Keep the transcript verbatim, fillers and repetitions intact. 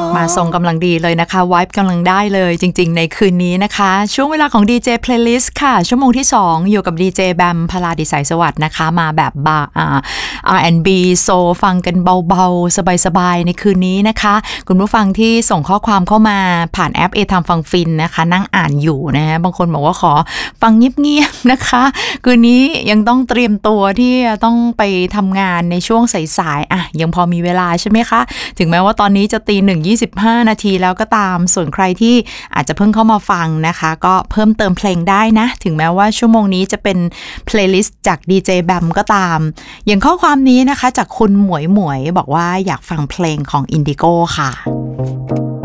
มาส่งกำลังดีเลยนะคะไวบ์กำลังได้เลยจริงๆในคืนนี้นะคะช่วงเวลาของ ดี เจ Playlist ค่ะชั่วโมงที่สองอยู่กับ ดี เจ แบมพลาดิสายสวัสดิ์นะคะมาแบบบาร์ อาร์ แอนด์ บี โซฟังกันเบาๆสบายๆในคืนนี้นะคะคุณผู้ฟังที่ส่งข้อความเข้ามาผ่านแอป เอ ทาม ฟังฟินนะคะนั่งอ่านอยู่นะฮะบางคนบอกว่าขอฟังเงียบๆนะคะคืนนี้ยังต้องเตรียมตัวที่ต้องไปทำงานในช่วงสายๆอ่ะยังพอมีเวลาใช่ไหมคะถึงแม้ว่าตอนนี้จะตีหนึ่งยี่สิบห้านาทีแล้วก็ตามส่วนใครที่อาจจะเพิ่งเข้ามาฟังนะคะก็เพิ่มเติมเพลงได้นะถึงแม้ว่าชั่วโมงนี้จะเป็นเพลย์ลิสต์จาก ดี เจ แบมก็ตามอย่างข้อความนี้นะคะจากคุณหมวยหมวยบอกว่าอยากฟังเพลงของ Indigo ค่ะ